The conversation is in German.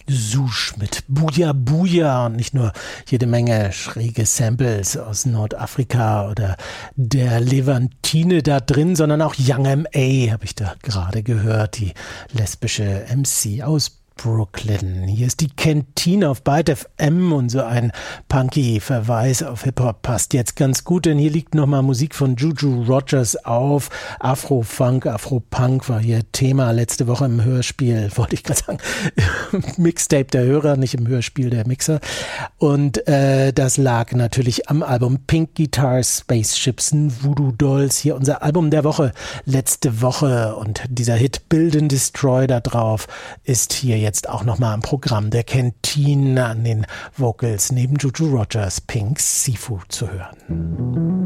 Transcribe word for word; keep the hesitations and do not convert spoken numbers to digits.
Sush mit Buja Buja und nicht nur jede Menge schräge Samples aus Nordafrika oder der Levantine da drin, sondern auch Young M A habe ich da gerade gehört, die lesbische M C aus Brooklyn. Hier ist die Kentine auf Byte F M und so ein punky Verweis auf Hip-Hop passt jetzt ganz gut, denn hier liegt nochmal Musik von Juju Rogers auf. Afro-Funk, Afro-Punk war hier Thema letzte Woche im Hörspiel, wollte ich gerade sagen, Mixtape der Hörer, nicht im Hörspiel der Mixer. Und äh, das lag natürlich am Album Pink Guitars, Spaceships and Voodoo Dolls. Hier unser Album der Woche, letzte Woche. Und dieser Hit Build and Destroy da drauf ist hier jetzt auch nochmal im Programm der Kentine an den Vocals neben Juju Rogers Pink Sifu zu hören.